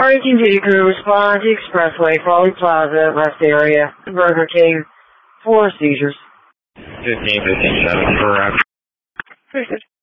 RETV crew respond to Expressway, Crawley Plaza, West area, Burger King, 4 seizures. 15, 7, correct.